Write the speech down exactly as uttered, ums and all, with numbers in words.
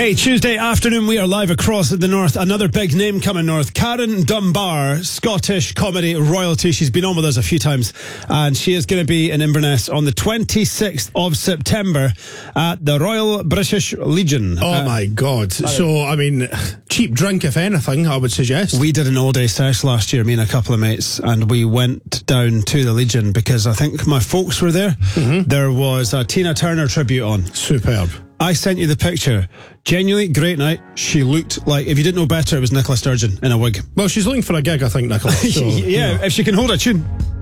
Hey, Tuesday afternoon, we are live across the north. Another big name coming north. Karen Dunbar, Scottish comedy royalty. She's been on with us a few times, and she is going to be in Inverness on the twenty-sixth of September at the Royal British Legion. Oh uh, my God. So, I mean, cheap drink, if anything, I would suggest. We did an all-day sesh last year, me and a couple of mates, and we went down to the Legion because I think my folks were there. Mm-hmm. There was a Tina Turner tribute on. Superb. I sent you the picture. Genuinely great night. She looked like, if you didn't know better, it was Nicola Sturgeon in a wig. Well, she's looking for a gig, I think, Nicola. So, yeah, you know. if she can hold a tune.